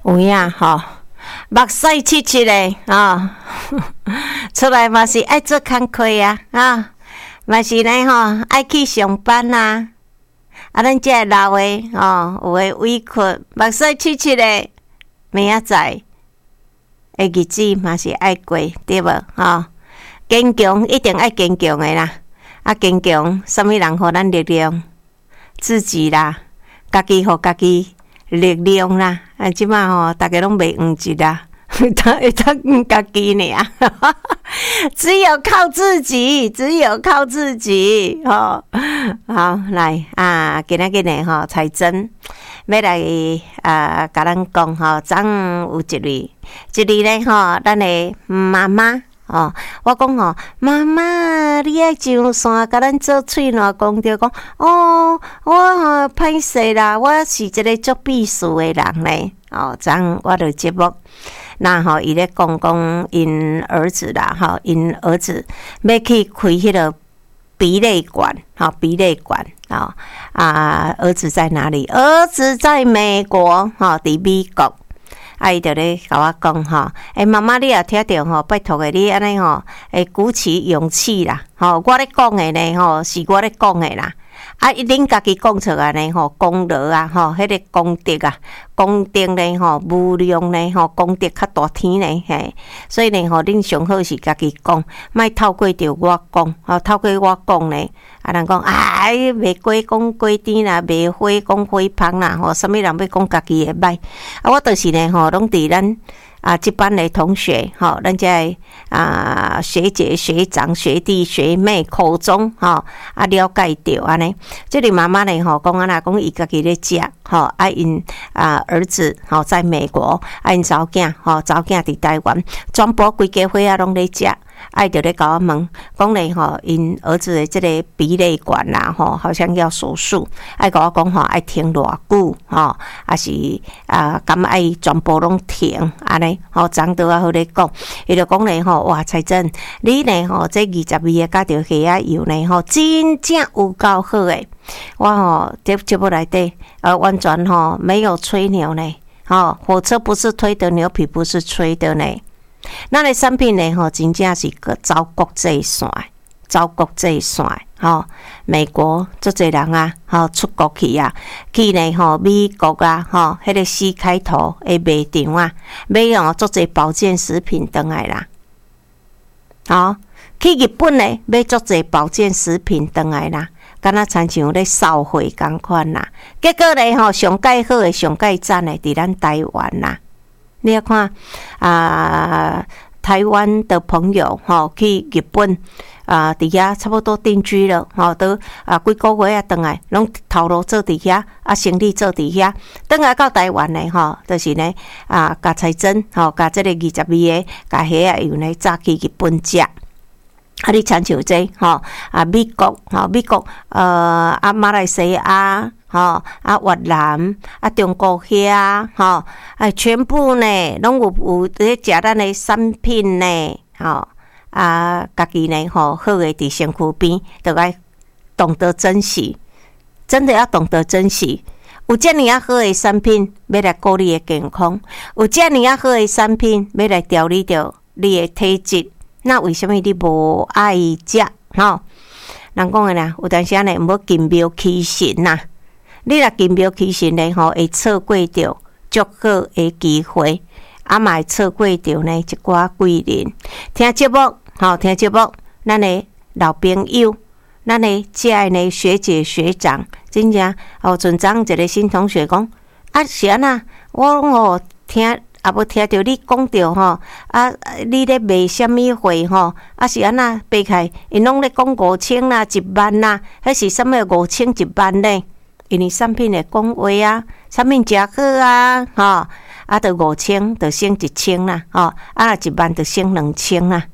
有影吼，目屎七七的啊，出来嘛是爱做工课啊，嘛是呢吼爱去上班啊。咱这老的有诶委屈，目屎七七的，明仔载诶日子嘛是爱过，对无吼？坚强一定爱坚强的啦，坚强，啥物人互咱力量？自己啦，家己互家己力量啦。即摆吼，大家拢袂黄一啦，会当黄家己尔。只有靠自己，吼。好，来今仔日呢吼，彩珍要来甲咱讲吼，昨有一字呢吼，咱的妈妈。我讲妈妈，你爱上山甲咱做喙烂，讲着讲我歹势啦，我是一个做秘书的人咧。昨我著节目，那伊咧讲因儿子啦，因儿子要去开迄个鼻泪馆，儿子在哪里？儿子在美国，伫美国。伊就咧甲我讲妈妈，你也听到拜托诶，你安尼鼓起勇气啦，我咧讲诶呢是我咧讲诶啦，恁家己讲出来呢功劳啊，迄个功德啊，功德呢无量呢功德较大天呢嘿，所以呢恁上好是家己讲，莫透过着我讲，透过我讲呢。人讲袂过讲过甜啦，袂花讲花芳啦，啥物人要讲家己会歹？我就是呢拢伫咱这班的同学咱这学姐、学长、学弟、学妹口中了解到安尼。这里妈妈呢讲伊家己咧食因儿子在美国，因查某囝伫台湾，全部规家伙拢咧食。就咧甲我问，讲咧因儿子的这个鼻泪管啦好像要手术，甲我讲爱停偌久还是敢爱全部拢停安尼昨倒好咧讲，伊就讲咧哇彩珍，你呢这22个加着虾仔油呢真正有够好诶，我这节目内底完全没有吹牛呢火车不是推的，牛皮不是吹的呢。咱的产品呢真正是个走国际线，美国足侪人出国去去呢美国迄个C开头的卖场买足侪保健食品回来啦。去日本呢买足侪保健食品回来啦，敢若亲像咧扫货同款啦。结果呢上介好的、上介赞的伫咱台湾啦。你要看台湾的朋友去日本伫遐差不多定居了都几个月回来，拢头路做伫遐生意做伫遐，回来到台湾呢就是呢甲彩珍甲这个22个甲虾仔油呢炸去日本食。你亲像这美国马来西亚越南中国遐全部呢拢有咧食咱的产品呢家己呢好诶伫身躯边，就该懂得珍惜，真的要懂得珍惜。有遮尔好诶产品要来顾你诶健康，有遮尔好诶产品要来调理着你诶体质。那为什么你无爱食人讲诶啦，有当时呢毋好金庙起神呐。你若金庙起神呢会错过着足好诶机会，嘛会错过着呢一寡贵人。听节目咱诶老朋友，咱诶遮诶呢学姐学长，真正阵昨一个新同学讲是安那，我听。无听着你讲着你咧卖什么货是安那卖开？因拢咧讲5000啦、10000啦，迄是什么5000、10000呢？因为产品咧讲话产品诚好就5000就省1000啦10000就省2000啦。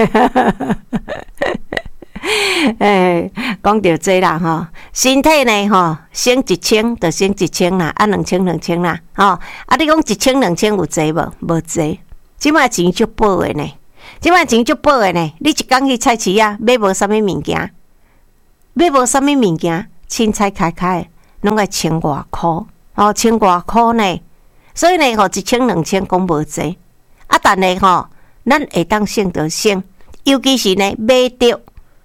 讲到这啦身体呢省1000就省1000啦2000啦你讲1000、2000有济无济，即摆钱足宝的呢，你一工去菜市买无啥物物件，凊彩开拢要1000外箍1000外箍呢， 所以呢1000、2000讲无济，但呢咱会当省就省，尤其是呢买着、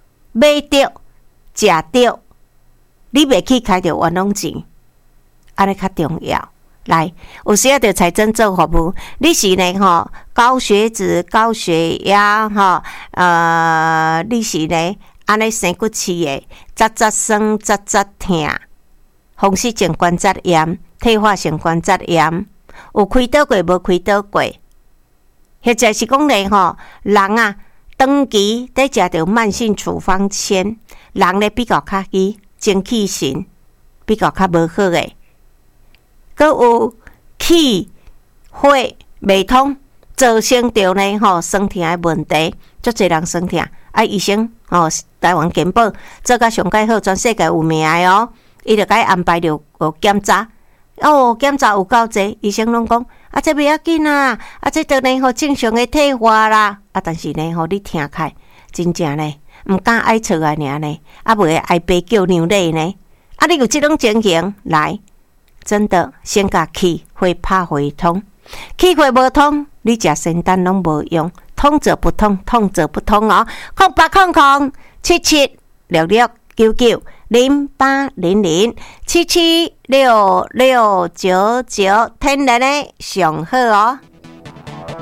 食着，你袂去开着冤枉钱，安尼较重要。来，有时着财政做服务，你是呢高血脂、高血压你是呢安尼生骨刺的，扎酸、扎痛，风湿性关节炎、退化性关节炎，有开刀过无开刀过，或者是讲呢人啊长期在食着慢性处方签，人呢比较较精气神比较较无好诶。阁有气血未通，造成着呢酸痛的问题，足侪人酸痛，医生台湾健保做甲上介好，全世界有名的哦。伊就甲伊安排着检查，检查有够济，医生拢讲这袂要紧啊，这着呢正常的退化啦。但是呢你听开，真正呢毋敢爱出来尔呢，袂爱白叫牛奶呢。你有即种情形来。真的，先甲气会拍回通，气会无通，你食仙丹拢无用，通则不通，通则不通哦。08007766990800776699，天然的上好哦。